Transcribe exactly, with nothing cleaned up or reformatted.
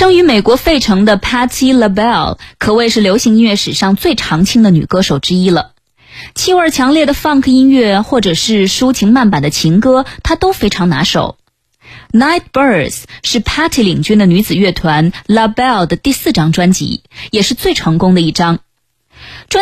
生于美国费城的 Patti LaBelle 可谓是流行音乐史上最长青的女歌手之一了。气味强烈的 funk 音乐或者是抒情慢板的情歌，她都非常拿手。Nightbirds 是 Patti 领军的女子乐团 LaBelle 的第四张专辑，也是最成功的一张。